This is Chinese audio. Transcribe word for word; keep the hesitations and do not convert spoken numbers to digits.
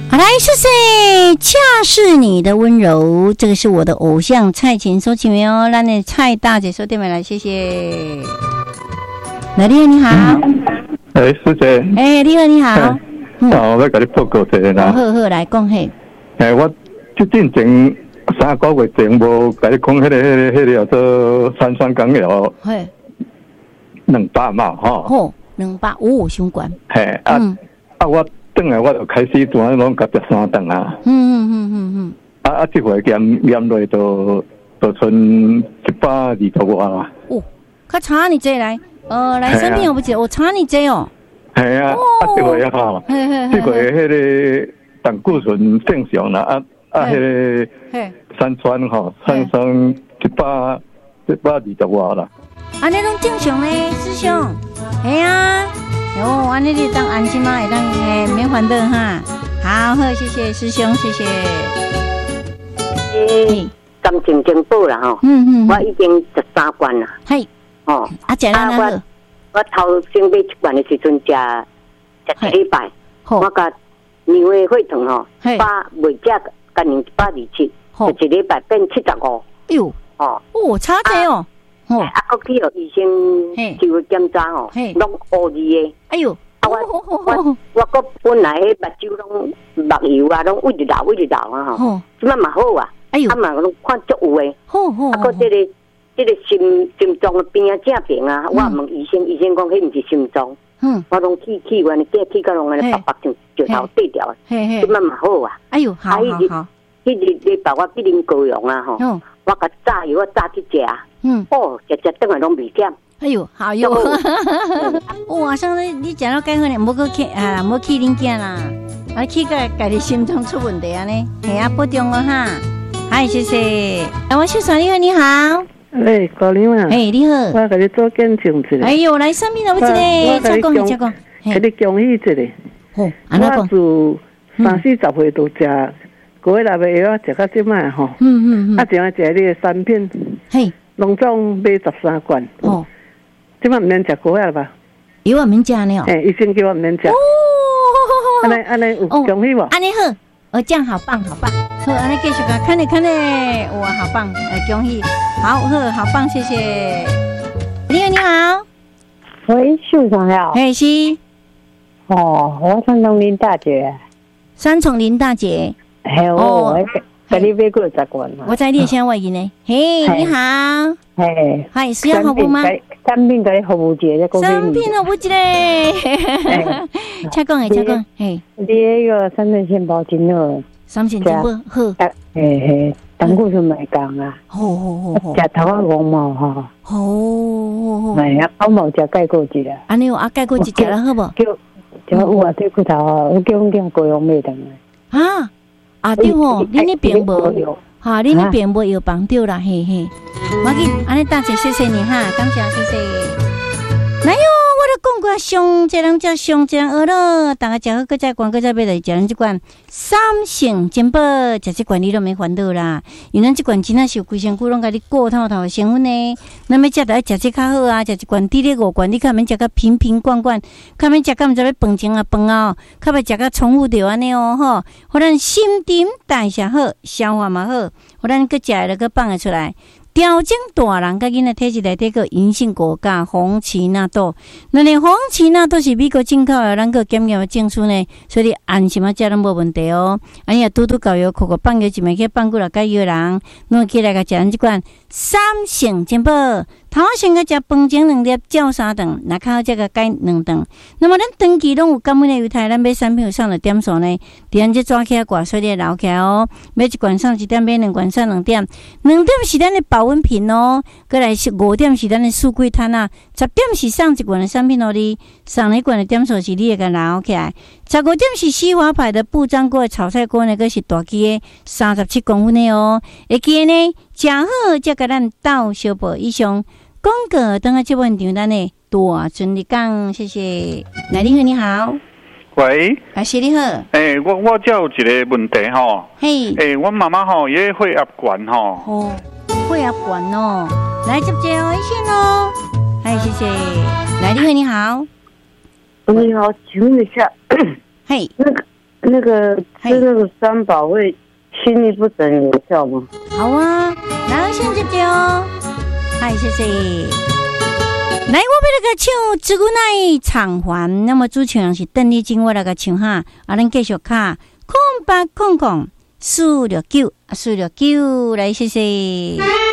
好，来，谢谢，恰是你的温柔，这个是我的偶像蔡琴收起没有？让你蔡大姐说对没来，谢谢。来，丽儿你好。 哎、欸，师姐。 哎、欸，丽儿你好。 哦、嗯，我要给你报告一下啦。 好好来讲嘿。 哎、欸，我最近前三个月前无给你讲迄、那个、迄、那个、迄、那个叫做三酸甘油。嘿。两百嘛，吼。 好，两百五相关。 嘿，啊、嗯、啊，我转来我就开始转拢甲十三顿啊。嗯嗯嗯嗯嗯。啊啊，这回减减落就就剩一百二十外啦。 哦，较差你这来，呃，来生病我不记得，我差你这哦。 系啊，啊这回啊吼，这回迄个胆固醇正常啦，啊啊迄个三酸吼，三酸一百一百二十外啦。 安尼拢正常嘞，师兄。系啊，哟，安尼你当安心嘛，会当诶免烦恼哈。好，好，谢谢师兄，谢谢。 诶，感情真好啦吼。嗯嗯。我已经十三罐啦。 嘿。 哦。 啊，食哪哪好？ 我头先买一罐的时阵食食一礼拜，我甲牛的血糖吼，百未食甲年一百二七，一礼拜变七十五。 哟。哦。哦，差济哦。 哦，啊，搁去互医生就检查吼，拢乌字的。哎呦，啊我我我搁本来迄目睭拢目油啊，拢一直流一直流啊吼，即摆嘛好啊。哎呦，啊嘛拢看足有诶。好好。啊，搁这个这个心心脏的病啊正病啊，我问医生，医生讲迄毋是心脏。嗯。我拢气气完，这气到拢安尼白白就就头对掉啊。嘿嘿。即摆嘛好啊。哎呦，好好好。迄日礼拜我去啉高粱啊吼，我甲炸油我炸去食。嗯，哦，食食等下拢未减。 哎呦，好哟！哇，像你你食到介好呢，唔好去啊，唔好去恁囝啦，啊去个家己心脏出问题啊呢，系啊，保重哦哈。嗨，谢谢。哎，我秀爽你好，你好。 哎，高玲啊。 哎，你好。 我给你做见证一下。 哎呦，来上面了，我这里，请讲，请讲。 给你恭喜一下。 哦，安怎讲？ 我自三四十岁都食过来的药，食到即摆吼。嗯嗯嗯。啊，只要食你的产品。嘿。拢总买十三罐哦，即摆唔免食果啊吧？ 有啊，免食呢哦。 哎，医生叫我唔免食。哦，安尼安尼有恭喜无？ 安尼好，哦，这样好棒，好棒。好，安尼继续讲，看你看你，哇，好棒，哎，恭喜，好，好，好棒，谢谢。你好，你好。 喂，秀长好。 嘿，是。 哦，我三重林大姐。 三重林大姐。 嘿，我。给你买过十罐嘛？ 我在列先外因呢。嘿，你好。嘿，嗨，需要服务吗？ 产品给你服务一下，再产品服务一下。请讲诶，请讲。嘿， 你那个三线线包真好。 三线真好。好。 嘿嘿，胆固醇袂降啊。 好好好好。 食头啊黄毛哈。 好好好。 哎呀，我冇食钙过一啦。 安尼有啊，钙过一食了好无？ 叫叫有啊，对骨头啊，我叫阮囝高阳买等来。 啊。啊对吼，恁那边无，哈，恁那边无有帮到啦，嘿嘿。我紧，安尼大姐谢谢你哈，感谢谢谢。来哟，我都讲过上这人叫上这人学咯，大家食好，搁再管，搁再买来食咱这罐三性珍宝，食这罐你都没烦恼啦。因为咱这罐真正是有规身躯拢甲你过透透的成分呢。咱要食得食这较好啊，食一罐滴滴五罐，你较免食个瓶瓶罐罐，较免食个毋知要饭前啊饭后，较袂食个重复着安尼哦吼。互咱新陈代谢好，消化嘛好，互咱搁食了搁放得出来。调整大人甲囡仔体质内底个银杏果加红奇纳豆，那你红奇纳豆是美国进口的，咱个检验的证书呢，所以你安心啊，食拢无问题哦。安尼拄拄搞药，口口放药一枚去放过来，甲药人，侬起来甲食咱即款三性珍宝。头先甲食饭前两粒，照三顿，若较好则甲改两顿。那么咱长期拢有感染的犹太，咱买产品有上了点数呢？伫咱这抓起来挂，所以留起来哦。买一罐上一点，买两罐上两点，两点是咱的保温瓶哦。过来是五点是咱的四季摊啊，十点是上一罐的产品哦。你上一罐的点数是你会甲留起来。十五点是西华牌的不粘锅的炒菜锅呢，个是大机的三十七公分的哦。会记呢，食好则甲咱倒小宝以上。广告等下这问题，咱呢大顺利讲，谢谢。来，你好，你好。 喂， 啊，是你好。 诶、欸，我我只有一个问题吼。 嘿。 诶、欸，我妈妈吼也血压高吼。 哦，血压高哦。来接接微信哦。嗨，谢谢。来，你好，你好。 你好，请问一下， 嘿， 那个那个吃那个三宝会心律不整有效吗？ 好啊，来先这个哦，嗨，谢谢。来，我要来个唱《自古乃偿还》，那么主唱是邓丽君，我来个唱哈，啊，咱继续卡空八空空四六九，四六九，来谢谢。